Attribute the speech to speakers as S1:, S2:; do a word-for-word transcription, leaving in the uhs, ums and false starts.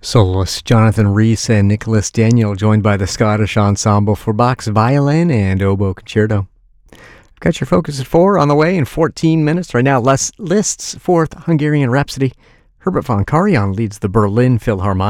S1: Soloists Jonathan Rhys and Nicholas Daniel, joined by the Scottish Ensemble for Bach's Violin and Oboe Concerto. I've got your Focus at four on the way in fourteen minutes. Right now, Les Liszt's Fourth Hungarian Rhapsody. Herbert von Karajan leads the Berlin Philharmonic.